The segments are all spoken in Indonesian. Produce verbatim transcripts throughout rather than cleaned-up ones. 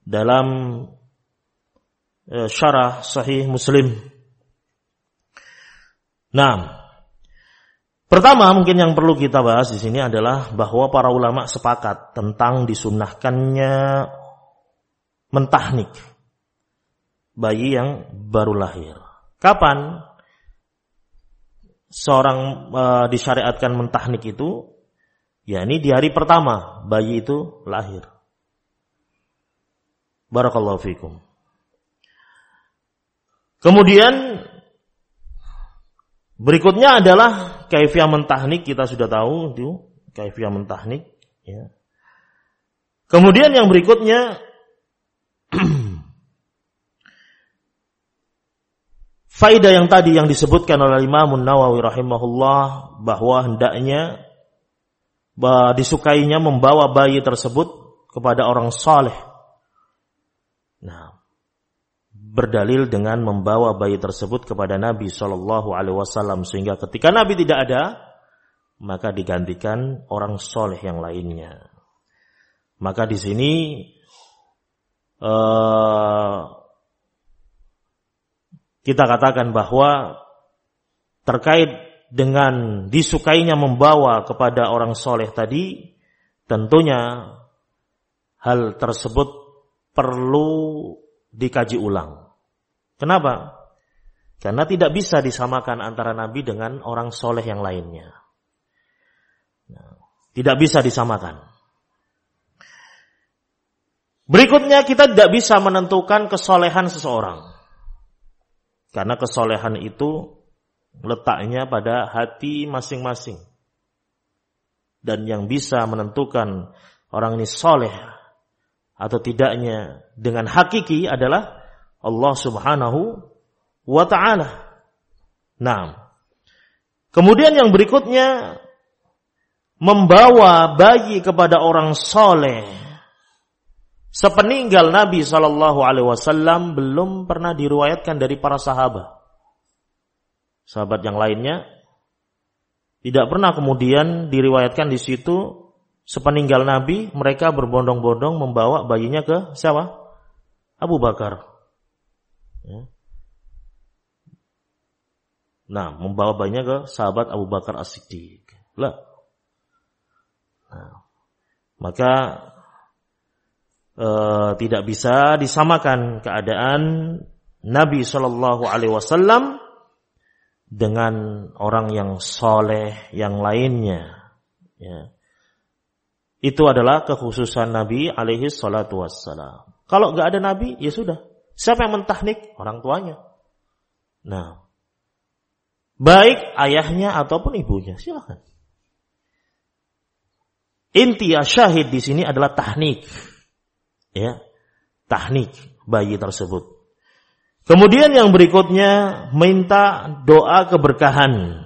dalam uh, syarah Sahih Muslim. Nah, pertama mungkin yang perlu kita bahas di sini adalah bahwa para ulama sepakat tentang disunnahkannya mentahnik bayi yang baru lahir. Kapan seorang e, disyariatkan mentahnik itu? Ya, ini di hari pertama bayi itu lahir. Barakallahu fikum. Kemudian berikutnya adalah kaifiyah mentahnik, kita sudah tahu itu kaifiyah mentahnik, ya. Kemudian yang berikutnya faedah yang tadi yang disebutkan oleh Imam Nawawi rahimahullah bahwa hendaknya bah, disukainya membawa bayi tersebut kepada orang saleh. Nah, berdalil dengan membawa bayi tersebut kepada Nabi shallallahu alaihi wasallam sehingga ketika Nabi tidak ada maka digantikan orang saleh yang lainnya. Maka di sini uh, kita katakan bahwa terkait dengan disukainya membawa kepada orang soleh tadi, tentunya hal tersebut perlu dikaji ulang. Kenapa? Karena tidak bisa disamakan antara Nabi dengan orang soleh yang lainnya. Tidak bisa disamakan. Berikutnya kita tidak bisa menentukan kesolehan seseorang. Karena kesolehan itu letaknya pada hati masing-masing. Dan yang bisa menentukan orang ini soleh atau tidaknya dengan hakiki adalah Allah subhanahu wa ta'ala. Nah, kemudian yang berikutnya membawa bayi kepada orang soleh sepeninggal Nabi shallallahu alaihi wasallam belum pernah diriwayatkan dari para sahabat. Sahabat yang lainnya tidak pernah kemudian diriwayatkan di situ sepeninggal Nabi mereka berbondong-bondong membawa bayinya ke siapa? Abu Bakar. Ya. Nah, membawa bayinya ke sahabat Abu Bakar As-Siddiq. Lah. Nah, maka E, tidak bisa disamakan keadaan Nabi shallallahu alaihi wasallam dengan orang yang soleh yang lainnya. Ya. Itu adalah kekhususan Nabi alaihi salatu wassalam. Kalau nggak ada Nabi, ya sudah. Siapa yang mentahnik? Orang tuanya. Nah, baik ayahnya ataupun ibunya, silakan. Inti syahid di sini adalah tahnik. Ya, tahnik bayi tersebut. Kemudian yang berikutnya minta doa keberkahan.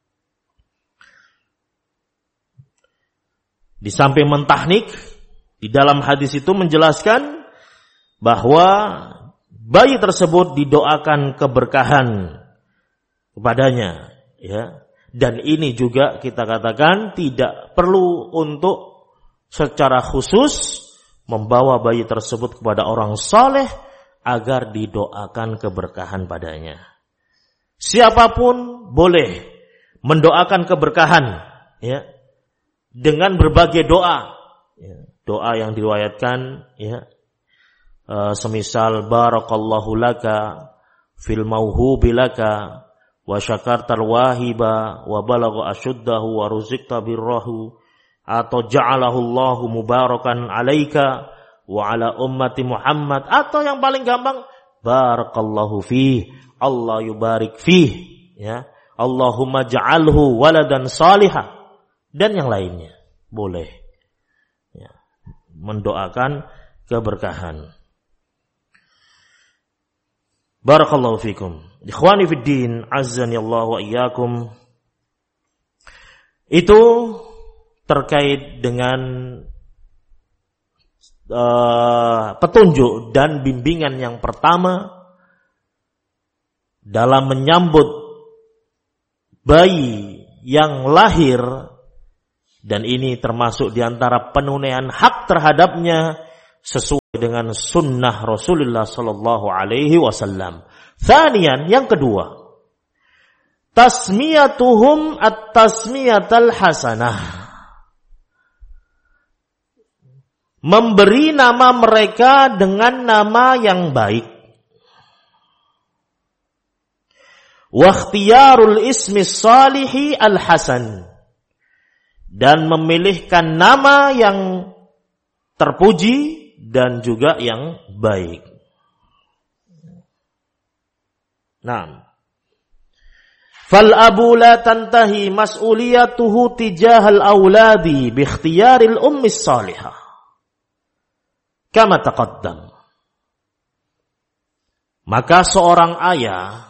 Di samping mentahnik, di dalam hadis itu menjelaskan bahwa bayi tersebut didoakan keberkahan kepadanya, ya. Dan ini juga kita katakan tidak perlu untuk secara khusus membawa bayi tersebut kepada orang saleh agar didoakan keberkahan padanya. Siapapun boleh mendoakan keberkahan, ya, dengan berbagai doa. Ya, doa yang diriwayatkan, ya, e, semisal barakallahu laka fil mauhubi laka wa syakartal wahiba wa balagha asyuddahu wa ruzikta birrahu, atau ja'alahu Allahu mubarakan alaika wa ala ummati Muhammad, atau yang paling gampang barakallahu fih, Allah yubarik fih, ya, Allahumma ja'alhu waladan salihah, dan yang lainnya boleh, ya, mendoakan keberkahan. Barakallahu fikum. Ikhwani fid din, azzani Allah wa iyyakum. Itu terkait dengan uh, petunjuk dan bimbingan yang pertama dalam menyambut bayi yang lahir, dan ini termasuk diantara penunaian hak terhadapnya sesuai dengan sunnah Rasulullah sallallahu alaihi wasallam. Tsaniyan, yang kedua, tasmiyatuhum at-tasmiyatal hasanah. Memberi nama mereka dengan nama yang baik. Wa ikhtiyarul ismi salihi al-hasan. Dan memilihkan nama yang terpuji dan juga yang baik. Nah, fal abu la tantahi mas'uliyatuhu tijahal auladi bi ikhtiyaril ummi salihah. Kama taqaddam. Maka seorang ayah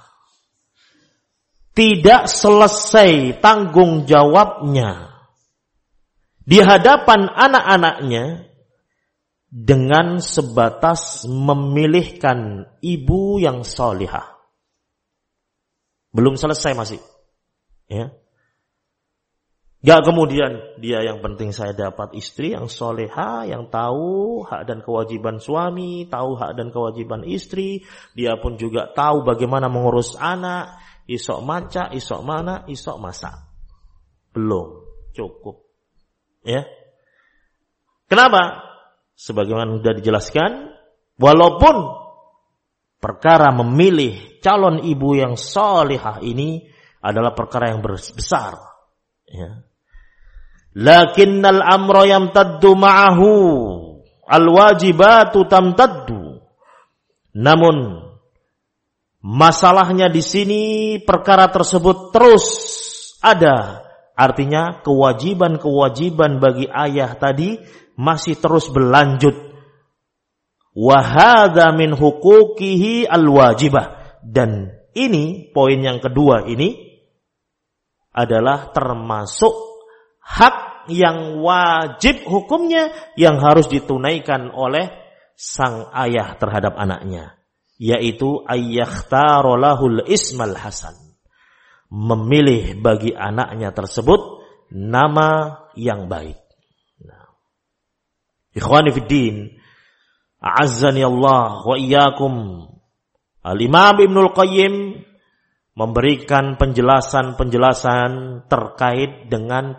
tidak selesai tanggung jawabnya di hadapan anak-anaknya dengan sebatas memilihkan ibu yang salihah. Belum selesai masih. Ya. Gak kemudian dia yang penting saya dapat istri yang soleha, yang tahu hak dan kewajiban suami, tahu hak dan kewajiban istri. Dia pun juga tahu bagaimana mengurus anak, isok maca, isok mana, isok masak. Belum cukup. Ya. Kenapa? Sebagaimana sudah dijelaskan, walaupun perkara memilih calon ibu yang solihah ini adalah perkara yang besar. Ya. Lakinnal amra yamtaddu ma'ahu al-wajibatu tamtaddu. Namun masalahnya di sini perkara tersebut terus ada. Artinya kewajiban-kewajiban bagi ayah tadi masih terus berlanjut. Wa hadza min huquqihi al-wajibah. Dan ini poin yang kedua ini adalah termasuk hak yang wajib hukumnya yang harus ditunaikan oleh sang ayah terhadap anaknya, yaitu ayyakhtara lahul ismal hasan, memilih bagi anaknya tersebut nama yang baik. Nah. Ikhwani fid din, a'azzani Allah wa iyyakum. Al-Imam Ibnul Qayyim memberikan penjelasan-penjelasan terkait dengan